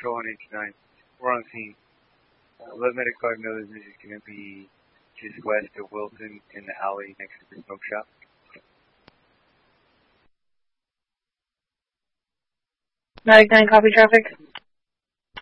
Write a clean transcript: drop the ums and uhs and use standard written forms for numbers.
Patrol on H9. We're on scene. Let Medic 5 know this is going to be just west of Wilson in the alley next to the smoke shop. Medic 9, copy traffic.